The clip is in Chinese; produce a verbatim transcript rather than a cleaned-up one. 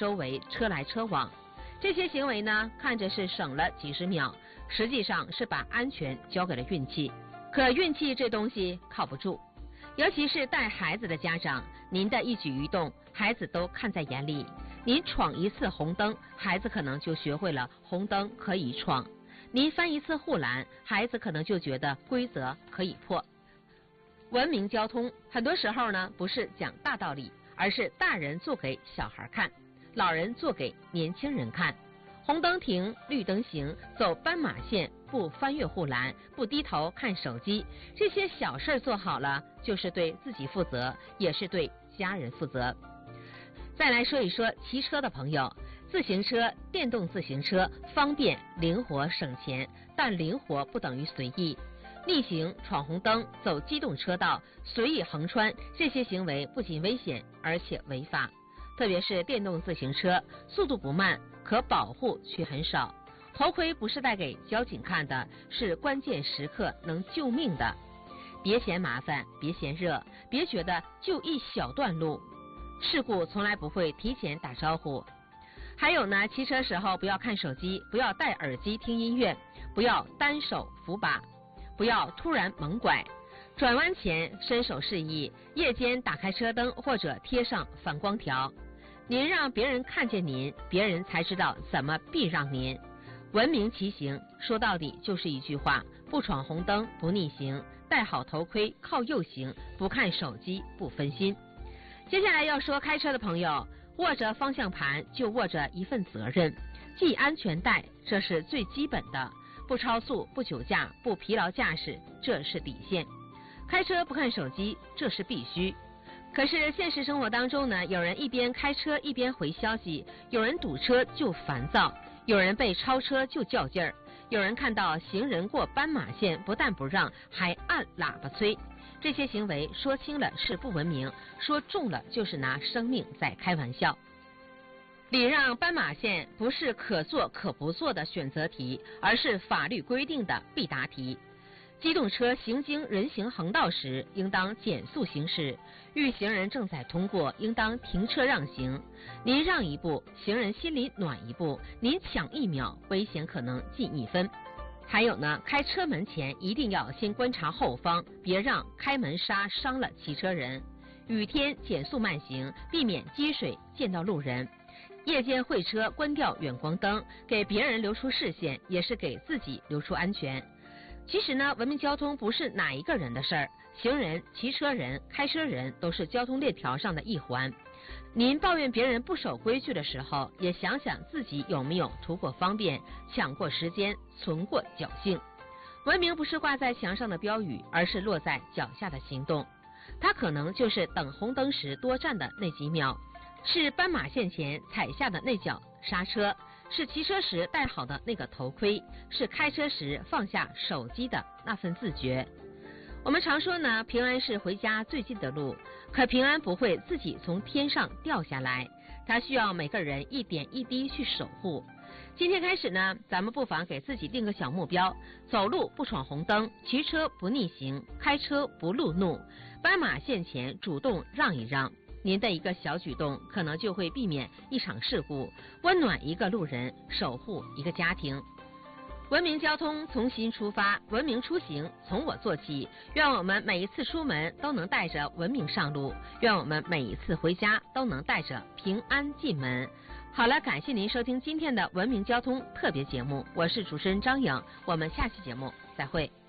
周围车来车往。这些行为呢，看着是省了几十秒，实际上是把安全交给了运气。可运气这东西靠不住，尤其是带孩子的家长，您的一举一动，孩子都看在眼里。您闯一次红灯，孩子可能就学会了红灯可以闯；您翻一次护栏，孩子可能就觉得规则可以破。文明交通很多时候呢，不是讲大道理，而是大人做给小孩看，老人做给年轻人看。红灯停，绿灯行，走斑马线，不翻越护栏，不低头看手机，这些小事做好了，就是对自己负责，也是对家人负责。再来说一说骑车的朋友，自行车、电动自行车方便、灵活、省钱，但灵活不等于随意。逆行、闯红灯、走机动车道、随意横穿，这些行为不仅危险，而且违法。特别是电动自行车，速度不慢，可保护却很少。头盔不是带给交警看的，是关键时刻能救命的。别嫌麻烦，别嫌热，别觉得就一小段路。事故从来不会提前打招呼。还有呢，骑车时候不要看手机，不要戴耳机听音乐，不要单手扶把，不要突然猛拐，转弯前伸手示意，夜间打开车灯或者贴上反光条。您让别人看见您，别人才知道怎么避让您。文明骑行说到底就是一句话：不闯红灯，不逆行，戴好头盔，靠右行，不看手机，不分心。接下来要说开车的朋友，握着方向盘就握着一份责任，系安全带，这是最基本的，不超速，不酒驾，不疲劳驾驶，这是底线。开车不看手机，这是必须。可是现实生活当中呢，有人一边开车一边回消息，有人堵车就烦躁，有人被超车就较劲儿，有人看到行人过斑马线不但不让，还按喇叭催。这些行为说轻了是不文明，说重了就是拿生命在开玩笑。礼让斑马线不是可做可不做的选择题，而是法律规定的必答题。机动车行经人行横道时，应当减速行驶；遇行人正在通过，应当停车让行。您让一步，行人心里暖一步；您抢一秒，危险可能进一分。还有呢，开车门前一定要先观察后方，别让开门刹伤了骑车人。雨天减速慢行，避免积水溅到路人。夜间会车关掉远光灯，给别人留出视线，也是给自己留出安全。其实呢，文明交通不是哪一个人的事儿，行人、骑车人、开车人都是交通链条上的一环。您抱怨别人不守规矩的时候，也想想自己有没有图过方便、抢过时间、存过侥幸。文明不是挂在墙上的标语，而是落在脚下的行动。它可能就是等红灯时多站的那几秒，是斑马线前踩下的那脚刹车，是骑车时戴好的那个头盔，是开车时放下手机的那份自觉。我们常说呢，平安是回家最近的路，可平安不会自己从天上掉下来，它需要每个人一点一滴去守护。今天开始呢，咱们不妨给自己定个小目标：走路不闯红灯，骑车不逆行，开车不路怒，斑马线前主动让一让。您的一个小举动，可能就会避免一场事故，温暖一个路人，守护一个家庭。文明交通从心出发，文明出行从我做起。愿我们每一次出门都能带着文明上路，愿我们每一次回家都能带着平安进门。好了，感谢您收听今天的文明交通特别节目，我是主持人张颖，我们下期节目再会。